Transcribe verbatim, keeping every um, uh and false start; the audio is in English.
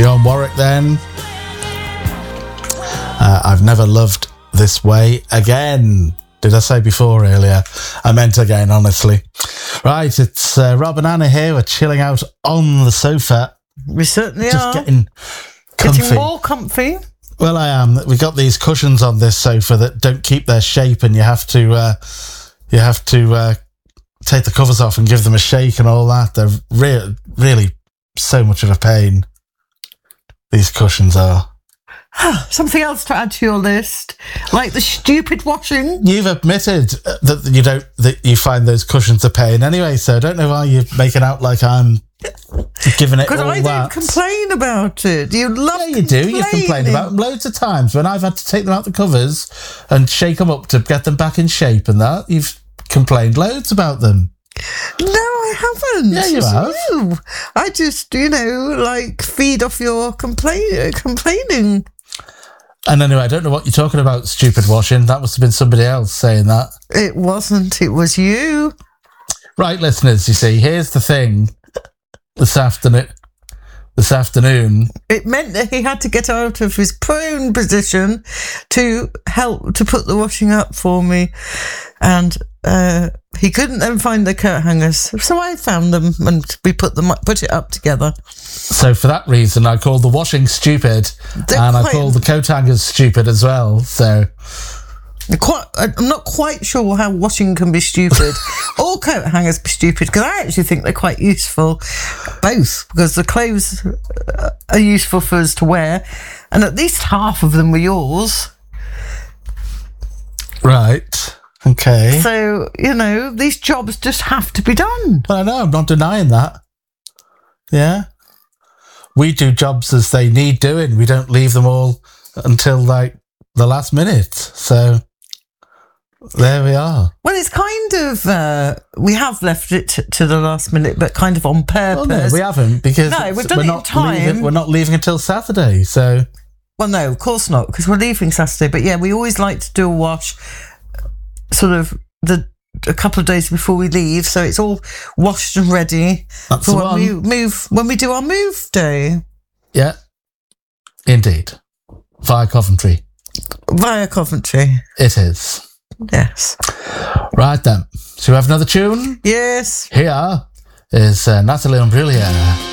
Dionne Warwick then. Uh, I've never loved this way again. Did I say before earlier? I meant again, honestly. Right, it's uh, Rob and Anna here. We're chilling out on the sofa. We certainly just are. Just getting comfy. Getting more comfy. Well, I am. We've got these cushions on this sofa that don't keep their shape, and you have to uh, you have to uh, take the covers off and give them a shake and all that. They're re- really so much of a pain. These cushions are. Something else to add to your list, like the stupid washing. You've admitted that you don't that you find those cushions a pain anyway, so I don't know why you're making out like I'm giving it all that. Because I don't complain about it. You love Yeah, you do. You've complained about them loads of times when I've had to take them out the covers and shake them up to get them back in shape and that. You've complained loads about them. No, I haven't. Yeah, you have. No. I just, you know, like feed off your complain complaining. And anyway, I don't know what you're talking about, stupid washing. That must have been somebody else saying that. It wasn't. It was you. Right, listeners, you see, here's the thing. This afternoon, this afternoon, it meant that he had to get out of his prone position to help to put the washing up for me, and uh, he couldn't then find the coat hangers, so I found them and we put them up, put it up together. So for that reason, I called the washing stupid, They're and quite, I called the coat hangers stupid as well. So. Quite, I'm not quite sure how washing can be stupid or coat hangers be stupid, because I actually think they're quite useful, both, because the clothes are useful for us to wear, and at least half of them were yours. Right. Okay. So, you know, these jobs just have to be done. Well, I know, I'm not denying that. Yeah. We do jobs as they need doing. We don't leave them all until, like, the last minute. So... there we are. Well, it's kind of, uh, we have left it to, to the last minute, but kind of on purpose. Well, no, we haven't, because no, we've done we're, it not in time. leaving, we're not leaving until Saturday, so... Well, no, of course not, because we're leaving Saturday. But yeah, we always like to do a wash sort of the a couple of days before we leave, so it's all washed and ready That's for the when one. we move, when we do our move day. Yeah, indeed. Via Coventry. Via Coventry. It is. Yes. Right then. So we have another tune? Yes. Here is uh, Natalie Imbruglia.